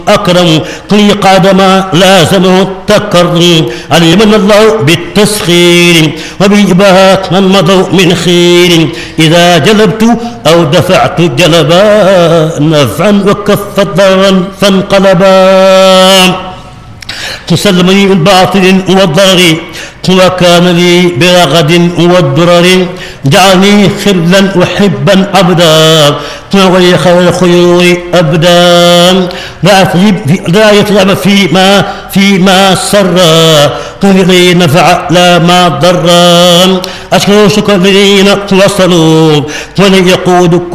أكرم قل قادما لازمه التكرم علمنا الله بالتسخير وبالإباحات من مضوا من خير إذا جلبت أو دفعت جلبا نفعا وكفت ضرا فانقلبا تسلمني من باطل والضرر وكان لي برغد والدرر جعلني خلا وحبا عبدا وغير خير الخيور أبدا لا يتعب فيما سرا قل نفع لا ما ضرا أشكر شكر الذين توصلوا ولن يقودوا